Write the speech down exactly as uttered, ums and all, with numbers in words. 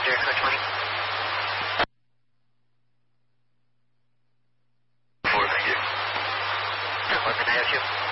Jericho twenty. four, thank you. ten eleven, I have you.